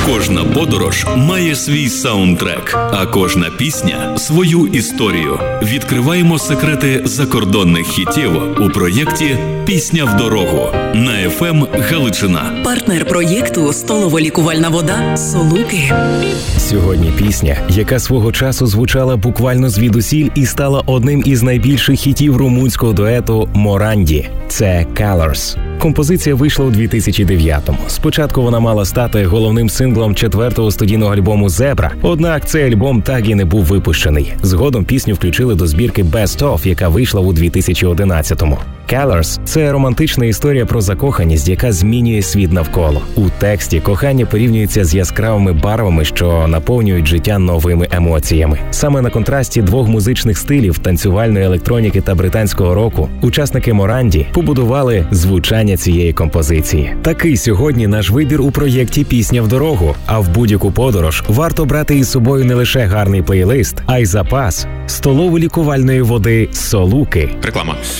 Кожна подорож має свій саундтрек, а кожна пісня – свою історію. Відкриваємо секрети закордонних хітів у проєкті «Пісня в дорогу» на FM Галичина. Партнер проєкту – столово-лікувальна вода «Солуки». Сьогодні пісня, яка свого часу звучала буквально звідусіль і стала одним із найбільших хітів румунського дуету «Моранді» – це «Colors». Композиція вийшла у 2009-му. Спочатку вона мала стати головним синглом 4-го студійного альбому «Зебра», однак цей альбом так і не був випущений. Згодом пісню включили до збірки «Best Of», яка вийшла у 2011-му. «Colors» – це романтична історія про закоханість, яка змінює світ навколо. У тексті кохання порівнюється з яскравими барвами, що наповнюють життя новими емоціями. Саме на контрасті двох музичних стилів – танцювальної електроніки та британського року – учасники «Моранді» побудували звучання цієї композиції. Такий сьогодні наш вибір у проєкті «Пісня в дорогу». А в будь-яку подорож варто брати із собою не лише гарний плейлист, а й запас столово-лікувальної води «Солуки». Реклама.